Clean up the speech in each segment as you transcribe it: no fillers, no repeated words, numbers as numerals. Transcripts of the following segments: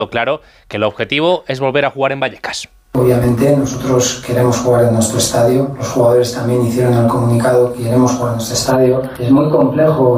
claro que el objetivo es volver a jugar en Vallecas. Obviamente nosotros queremos jugar en nuestro estadio, los jugadores también hicieron el comunicado que queremos jugar en nuestro estadio. Es muy complejo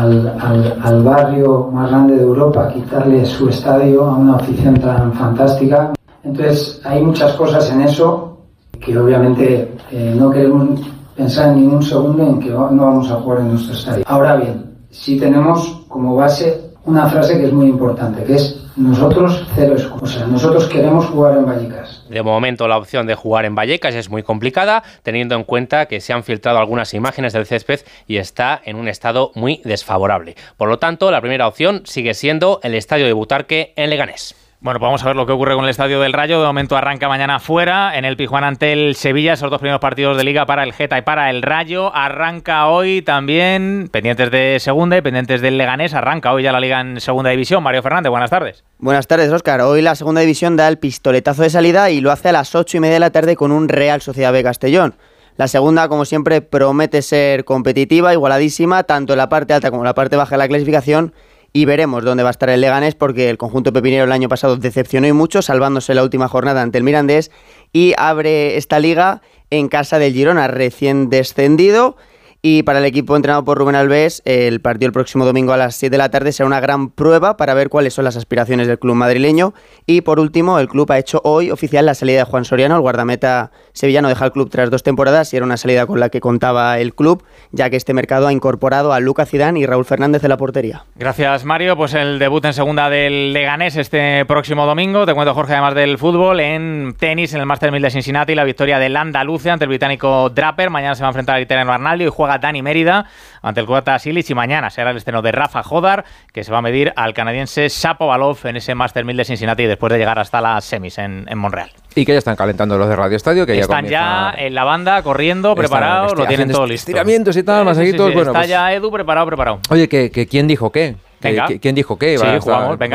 al barrio más grande de Europa quitarle su estadio a una afición tan fantástica. Entonces hay muchas cosas en eso que obviamente no queremos pensar en ningún segundo en que no vamos a jugar en nuestro estadio. Ahora bien, sí tenemos como base una frase que es muy importante, que es nosotros cero excusa. O sea, nosotros queremos jugar en Vallecas. De momento la opción de jugar en Vallecas es muy complicada, teniendo en cuenta que se han filtrado algunas imágenes del césped y está en un estado muy desfavorable. Por lo tanto, la primera opción sigue siendo el estadio de Butarque en Leganés. Bueno, pues vamos a ver lo que ocurre con el Estadio del Rayo. De momento arranca mañana fuera, en el Pizjuán ante el Sevilla, esos dos primeros partidos de Liga para el Geta y para el Rayo. Arranca hoy también, pendientes de Segunda y pendientes del Leganés, arranca hoy ya la Liga en Segunda División. Mario Fernández, buenas tardes. Buenas tardes, Óscar. Hoy la Segunda División da el pistoletazo de salida y lo hace a las 8:30 de la tarde con un Real Sociedad B Castellón. La segunda, como siempre, promete ser competitiva, igualadísima, tanto en la parte alta como en la parte baja de la clasificación. Y veremos dónde va a estar el Leganés, porque el conjunto pepinero el año pasado decepcionó y mucho, salvándose la última jornada ante el Mirandés, y abre esta liga en casa del Girona, recién descendido. Y para el equipo entrenado por Rubén Alves, el partido el próximo domingo a las 7 de la tarde será una gran prueba para ver cuáles son las aspiraciones del club madrileño. Y por último, el club ha hecho hoy oficial la salida de Juan Soriano. El guardameta sevillano deja el club tras 2 temporadas y era una salida con la que contaba el club, ya que este mercado ha incorporado a Lucas Zidane y Raúl Fernández en la portería. Gracias, Mario. Pues el debut en segunda del Leganés este próximo domingo. Te cuento, Jorge, además del fútbol, en tenis, en el Masters 1000 de Cincinnati, la victoria del andaluce ante el británico Draper. Mañana se va a enfrentar al italiano Arnaldo y juega Dani Mérida ante el croata Silic, y mañana será el estreno de Rafa Jodar, que se va a medir al canadiense Shapovalov en ese Masters 1000 de Cincinnati después de llegar hasta las semis en Montreal. Y que ya están calentando los de Radio Estadio, que están ya en la banda, corriendo, preparados, lo tienen todo listo. Estiramientos y tal, masajitos. Sí. Bueno, está pues ya Edu preparado. Oye, que ¿quién dijo qué? ¿Quién dijo qué? Sí, jugamos. Venga,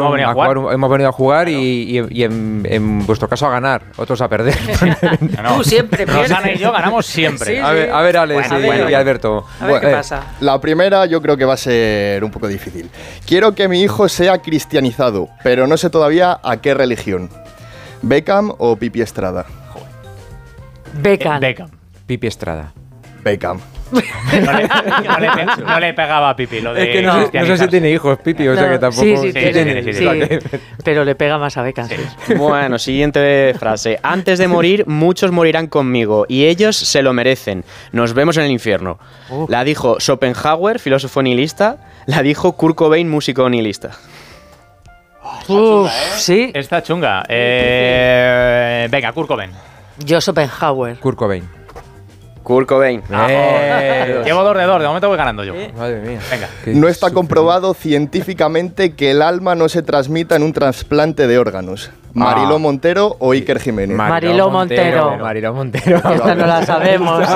hemos venido a jugar y en vuestro caso a ganar, otros a perder. No. Tú siempre pierdes. Rosana y yo ganamos siempre. Sí. A ver, Alex y Alberto. A ver qué pasa. La primera yo creo que va a ser un poco difícil. Quiero que mi hijo sea cristianizado, pero no sé todavía a qué religión. ¿Beckham o Pipi Estrada? Beckham. Pipi Estrada. Beckham. No le pegaba a Pipi. Es que no sé si tiene hijos, Pipi, o sea que tampoco... Sí, pero le pega más a Beckham. Sí. Bueno, siguiente frase. Antes de morir, muchos morirán conmigo y ellos se lo merecen. Nos vemos en el infierno. La dijo Schopenhauer, filósofo nihilista. La dijo Kurt Cobain, músico nihilista. Sí. Está chunga. Venga, Kurt Cobain. Yo Schopenhauer. Kurt Cobain. Llevo 2 de 2, de momento voy ganando yo. Madre mía. Venga. No está comprobado científicamente que el alma no se transmita en un trasplante de órganos. ¿Mariló Montero o Iker Jiménez? Mariló Montero. Esta no la sabemos.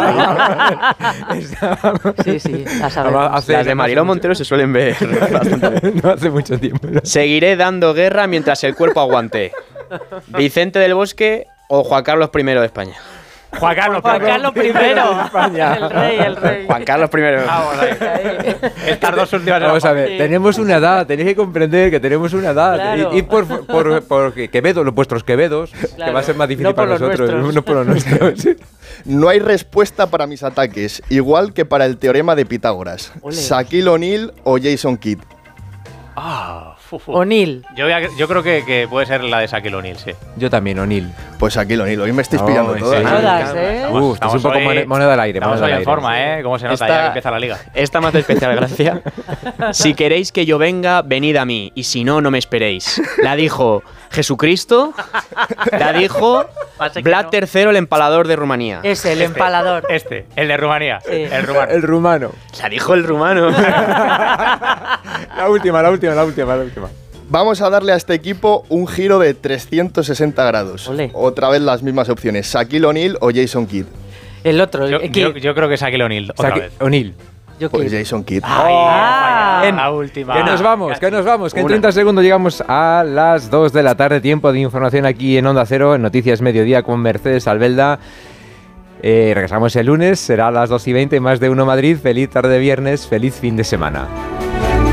Sí, la sabemos. Las de Mariló Montero se suelen ver bastante. No hace mucho tiempo. Seguiré dando guerra mientras el cuerpo aguante. ¿Vicente del Bosque o Juan Carlos I de España? Juan Carlos I. El rey. Juan Carlos I. Estas dos últimas. Vamos a ver, tenemos una edad, tenéis que comprender que tenemos una edad. Claro. Y por Quevedo, vuestros Quevedos, claro, que va a ser más difícil no para nosotros. No por los nuestros. No hay respuesta para mis ataques, igual que para el teorema de Pitágoras. ¿Shaquille O'Neal o Jason Kidd? O'Neal. Yo creo que puede ser la de Shaquille O'Neal, sí. Yo también, O'Neal. Pues Shaquille O'Neal, hoy me estáis pillando todas. Estamos un poco moneda al aire. Estamos hoy en forma, ¿eh? ¿Cómo se nota ya que empieza la liga? Esta más de especial gracia. Si queréis que yo venga, venid a mí, y si no, no me esperéis. La dijo Jesucristo, la dijo Vlad III, el empalador de Rumanía. El empalador. El de Rumanía. Sí. El rumano. La dijo el rumano. La última. Vamos a darle a este equipo un giro de 360 grados. Otra vez las mismas opciones. ¿Shaquille O'Neal o Jason Kidd? El otro. Yo creo que Shaquille O'Neal. O'Neal. Pues Jason Kidd. La última. Que nos vamos. Que en 30 segundos llegamos a las 2 de la tarde. Tiempo de información aquí en Onda Cero, en Noticias Mediodía con Mercedes Albelda. Regresamos el lunes, será a las 2:20, más de uno Madrid. Feliz tarde de viernes, feliz fin de semana.